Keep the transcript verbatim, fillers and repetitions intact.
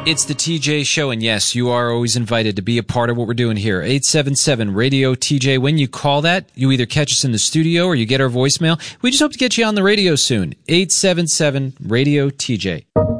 It's the T J Show, and yes, you are always invited to be a part of what we're doing here. eight seven seven radio T J. When you call that, you either catch us in the studio or you get our voicemail. We just hope to get you on the radio soon. eight seven seven radio T J.